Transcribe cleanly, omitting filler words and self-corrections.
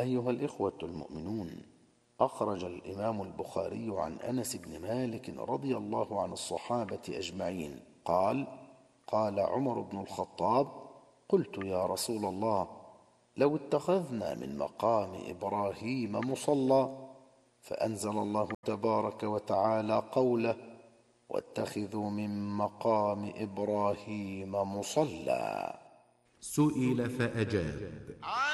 أيها الإخوة المؤمنون، أخرج الإمام البخاري عن أنس بن مالك رضي الله عن الصحابة أجمعين قال: قال عمر بن الخطاب: قلت يا رسول الله، لو اتخذنا من مقام إبراهيم مصلى، فأنزل الله تبارك وتعالى قوله: واتخذوا من مقام إبراهيم مصلى. سئل فأجاب: